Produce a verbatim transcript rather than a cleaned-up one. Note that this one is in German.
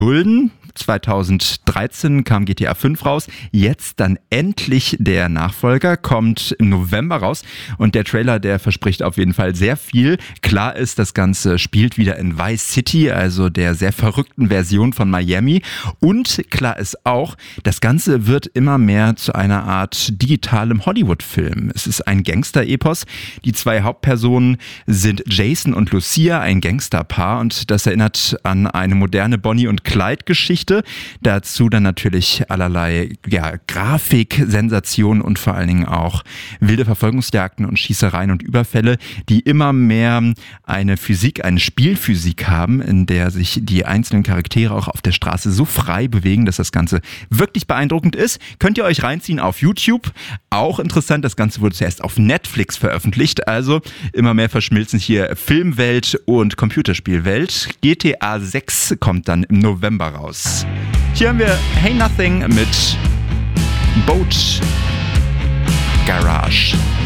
Schulden. zweitausenddreizehn kam G T A fünf raus, jetzt dann endlich der Nachfolger, kommt im November raus und der Trailer, der verspricht auf jeden Fall sehr viel. Klar ist, das Ganze spielt wieder in Vice City, also der sehr verrückten Version von Miami, und klar ist auch, das Ganze wird immer mehr zu einer Art digitalem Hollywood-Film. Es ist ein Gangster-Epos, die zwei Hauptpersonen sind Jason und Lucia, ein Gangsterpaar, und das erinnert an eine moderne Bonnie und Clyde-Geschichte. Dazu dann natürlich allerlei ja, Grafik, Sensationen und vor allen Dingen auch wilde Verfolgungsjagden und Schießereien und Überfälle, die immer mehr eine Physik, eine Spielphysik haben, in der sich die einzelnen Charaktere auch auf der Straße so frei bewegen, dass das Ganze wirklich beeindruckend ist. Könnt ihr euch reinziehen auf YouTube. Auch interessant, das Ganze wurde zuerst auf Netflix veröffentlicht, also immer mehr verschmilzen hier Filmwelt und Computerspielwelt. G T A sechs kommt dann im November raus. Hier haben wir Hey Nothing mit Boat Garage.